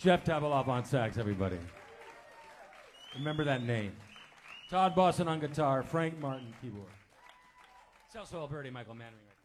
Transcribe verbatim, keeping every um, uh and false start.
Jeff Tabeloff on sax, everybody. Remember that name. Todd Boston on guitar, Frank Martin keyboard. Celso Alberti, Michael Mannering.